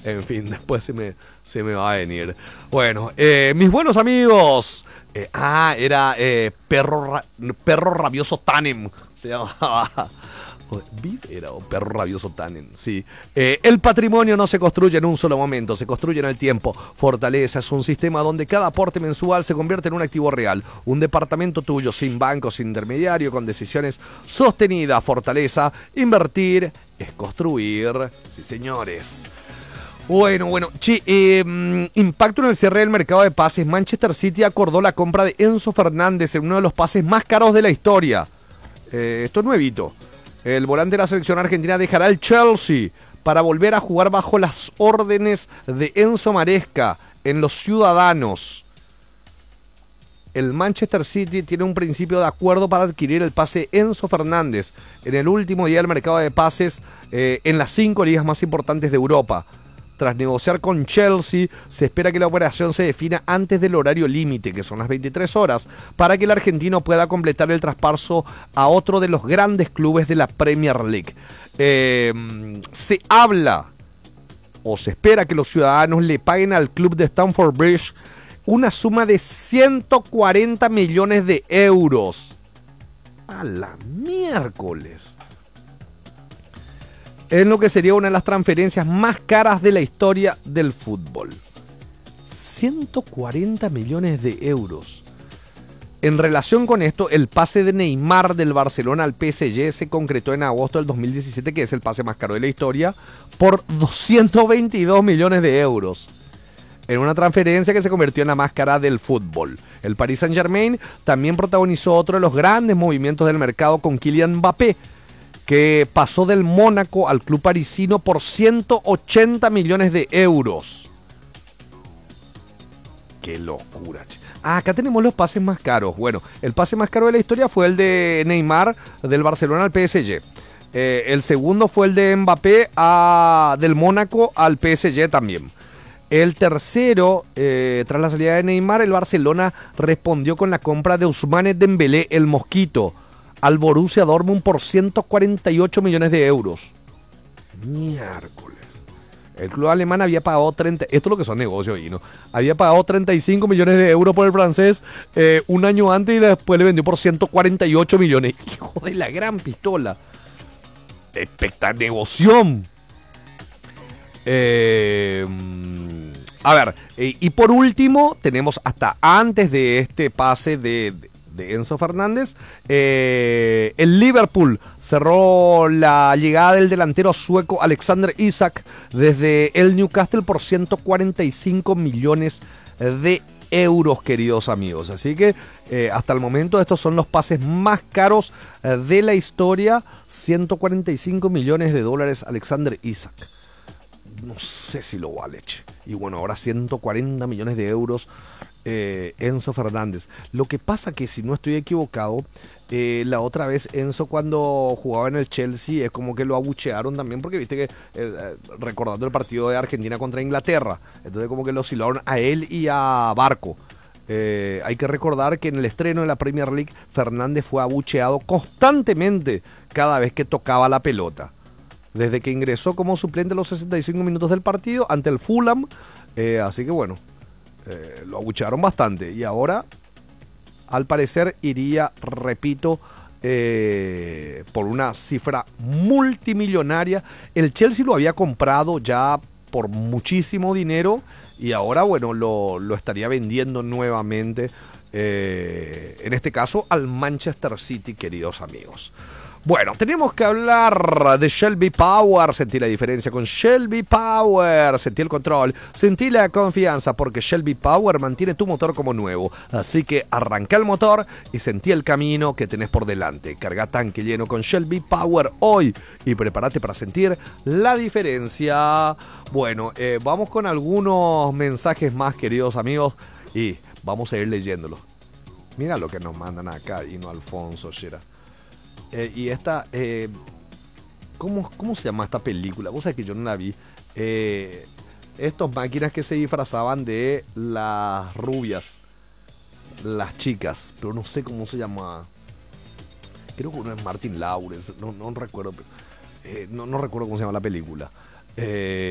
En fin, después se me va a venir. Bueno, mis buenos amigos. Era Perro Rabioso Tannen. Se llamaba. Beef era o Perro Rabioso Tannen, sí. El patrimonio no se construye en un solo momento, se construye en el tiempo. Fortaleza es un sistema donde cada aporte mensual se convierte en un activo real. Un departamento tuyo, sin bancos, sin intermediario, con decisiones sostenidas. Fortaleza, invertir es construir. Sí, señores. Bueno, impacto en el cierre del mercado de pases. Manchester City acordó la compra de Enzo Fernández en uno de los pases más caros de la historia. Esto es nuevito. El volante de la selección argentina dejará el Chelsea para volver a jugar bajo las órdenes de Enzo Maresca en los Ciudadanos. El Manchester City tiene un principio de acuerdo para adquirir el pase Enzo Fernández en el último día del mercado de pases en las 5 ligas más importantes de Europa. Tras negociar con Chelsea, se espera que la operación se defina antes del horario límite, que son las 23 horas, para que el argentino pueda completar el traspaso a otro de los grandes clubes de la Premier League. Se habla o se espera que los ciudadanos le paguen al club de Stamford Bridge una suma de 140 millones de euros. A la miércoles. En lo que sería una de las transferencias más caras de la historia del fútbol. 140 millones de euros. En relación con esto, el pase de Neymar del Barcelona al PSG se concretó en agosto del 2017, que es el pase más caro de la historia, por 222 millones de euros. En una transferencia que se convirtió en la más cara del fútbol. El Paris Saint-Germain también protagonizó otro de los grandes movimientos del mercado con Kylian Mbappé, que pasó del Mónaco al club parisino por 180 millones de euros. ¡Qué locura! Acá tenemos los pases más caros. Bueno, el pase más caro de la historia fue el de Neymar del Barcelona al PSG. El segundo fue el de Mbappé del Mónaco al PSG también. El tercero, tras la salida de Neymar, el Barcelona respondió con la compra de Ousmane Dembélé, el Mosquito, al Borussia Dortmund por 148 millones de euros. Miércoles. El club alemán había pagado 30... Esto es lo que son negocios, ¿no? Había pagado 35 millones de euros por el francés un año antes y después le vendió por 148 millones. Hijo de la gran pistola. Espectacular negoción. A ver, y por último, tenemos hasta antes de este pase de Enzo Fernández, el Liverpool cerró la llegada del delantero sueco Alexander Isak desde el Newcastle por 145 millones de euros, queridos amigos. Así que hasta el momento estos son los pases más caros de la historia. 145 millones de dólares Alexander Isak. No sé si lo vale. Y bueno, ahora 140 millones de euros Enzo Fernández. Lo que pasa que, si no estoy equivocado, la otra vez Enzo, cuando jugaba en el Chelsea, es como que lo abuchearon también, porque viste que recordando el partido de Argentina contra Inglaterra, entonces como que lo oscilaron a él y a Barco. Hay que recordar que en el estreno de la Premier League, Fernández fue abucheado constantemente cada vez que tocaba la pelota, desde que ingresó como suplente a los 65 minutos del partido ante el Fulham. Así que bueno, lo abuchearon bastante. Y ahora, al parecer, iría, repito, por una cifra multimillonaria. El Chelsea lo había comprado ya por muchísimo dinero y ahora, bueno, lo estaría vendiendo nuevamente, en este caso al Manchester City, queridos amigos. Bueno, tenemos que hablar de Shelby Power. Sentí la diferencia con Shelby Power. Sentí el control, sentí la confianza, porque Shelby Power mantiene tu motor como nuevo. Así que arranca el motor y sentí el camino que tenés por delante. Carga tanque lleno con Shelby Power hoy y prepárate para sentir la diferencia. Bueno, vamos con algunos mensajes más, queridos amigos, y vamos a ir leyéndolos. Mira lo que nos mandan acá, Dino Alfonso Shera. Y esta, ¿cómo se llama esta película? Vos sabés que yo no la vi. Estos máquinas que se disfrazaban de las rubias, las chicas, pero no sé cómo se llama. Creo que uno es Martin Lawrence, no recuerdo. No recuerdo cómo se llama la película.